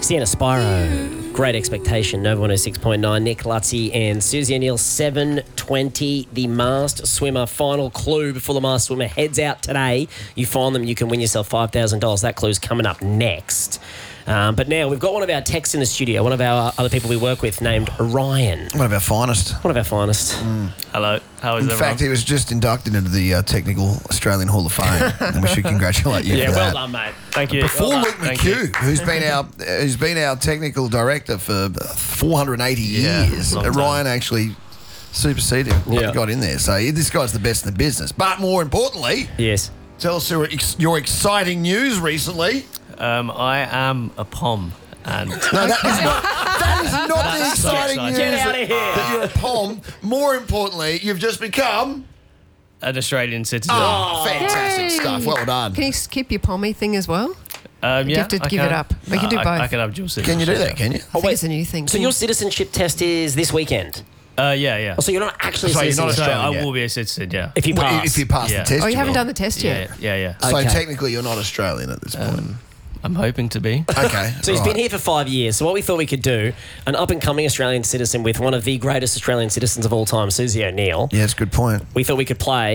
Sienna Spyro, Great Expectation, Nova 106.9, Nick Lutzi and Susie O'Neill, 7:20, the Masked Swimmer. Final clue before the Masked Swimmer heads out today. You find them, you can win yourself $5,000. That clue's coming up next. But now we've got one of our techs in the studio, one of our other people we work with named Ryan. One of our finest. One of our finest. Hello, how is In everyone? fact, he was just inducted into the Technical Australian Hall of Fame, and we should congratulate you Yeah, for well that. done, mate. Thank you. Before Well done. Luke Thank you. McHugh, who's been our technical director for 480 Yeah, years, long time. Ryan actually superseded him. Yeah. Got in there. So this guy's the best in the business. But more importantly, Yes. tell us your exciting news recently. I am a POM. And No, that is not the so exciting exciting. news Get out of here. that you're a POM. More importantly, you've just become an Australian citizen. fantastic Yay. stuff. Well done. Can you skip your pommy thing as well? Yeah, you have to I give can. it up. We can do I both. can have dual citizenship. Can you do that, can you? I think it's a new thing. So your citizenship test is this weekend? Yeah. Oh, so you're not actually a So you're not citizen So Australian I yet. will be a citizen, yeah. if you Well, pass. if you pass Yeah. the test, Oh, you haven't will. done the test yet? Yeah. So Okay. technically, you're not Australian at this point. I'm hoping to be. Okay. So he's right. been here for 5 years. So what we thought we could do, an up-and-coming Australian citizen with one of the greatest Australian citizens of all time, Susie O'Neill. Yeah, it's a good point. We thought we could play.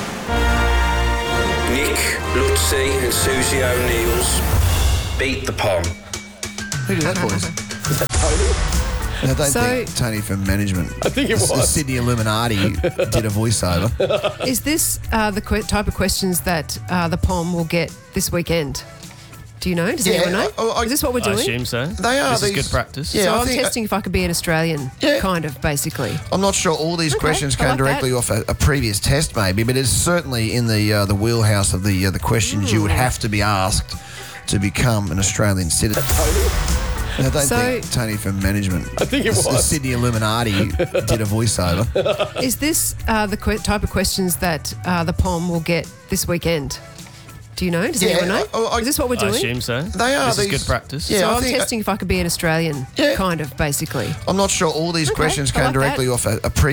Nick Lutzi and Susie O'Neill's Beat the Pom. Who did that voice? I don't So- think Tony from management. I think it The was. Sydney Illuminati did a voiceover. Is this the type of questions that the POM will get this weekend? Do you know? Does anyone know? Is this what we're I doing? assume so. They are. This is these- good practice. Yeah, So I I'm think- testing if I could be an Australian, Yeah. kind of, basically. I'm not sure all these questions I came like directly that. off a previous test, maybe, but it's certainly in the wheelhouse of the questions you would have to be asked to become an Australian citizen. I don't So- think Tony from management. I think it The was. Sydney Illuminati did a voiceover. Is this the type of questions that the POM will get this weekend? Do you know? Does Yeah, anyone know? I- Is this what we're I doing? assume so. They are. This is these- good practice. Yeah, So I I'm think- testing if I could be an Australian, Yeah. kind of, basically. I'm not sure all these questions I came like that. directly off a previous